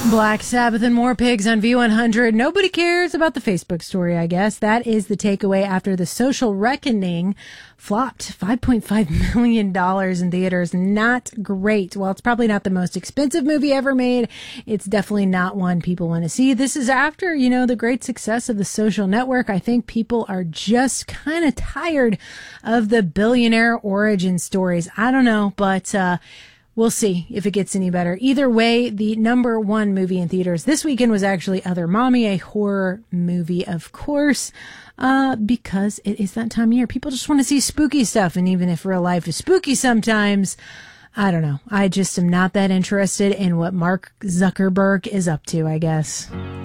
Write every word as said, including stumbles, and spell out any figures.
Black Sabbath and more pigs on V one hundred. Nobody cares about the Facebook story, I guess. That is the takeaway after The Social Reckoning flopped five point five million dollars in theaters. Not great. Well, it's probably not the most expensive movie ever made. It's definitely not one people want to see. This is after, you know, the great success of The Social Network. I think people are just kind of tired of the billionaire origin stories. I don't know, but, uh, we'll see if it gets any better. Either way, the number one movie in theaters this weekend was actually Other Mommy, a horror movie, of course, uh, because it is that time of year. People just want to see spooky stuff, and even if real life is spooky sometimes, I don't know. I just am not that interested in what Mark Zuckerberg is up to, I guess.